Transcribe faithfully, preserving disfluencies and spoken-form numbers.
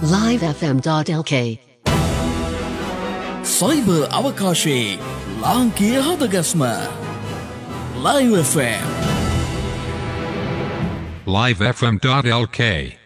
live f m dot l k cyber අවකාශයේ ලාංකීය හදගස්ම Live F M live f m dot l k